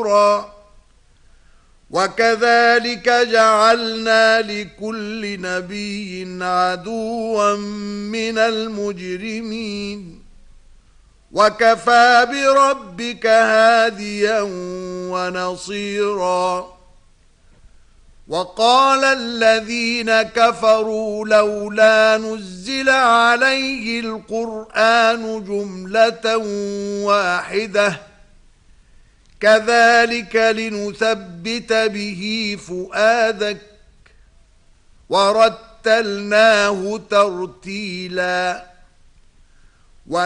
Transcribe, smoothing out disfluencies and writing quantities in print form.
نفورا وكذلك جعلنا لكل نبي عدوا من المجرمين وكفى بربك هاديا ونصيرا وقال الذين كفروا لولا نزل عليه القرآن جملة واحدة كذلك لنثبت به فؤادك ورتلناه ترتيلا